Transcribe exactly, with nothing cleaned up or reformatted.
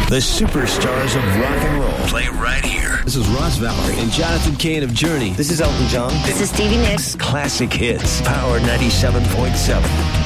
The superstars of rock and roll play right here. This is Ross Valerie and Jonathan Cain of Journey. This is Elton John. This is Stevie Nicks. Classic hits. Power ninety-seven point seven.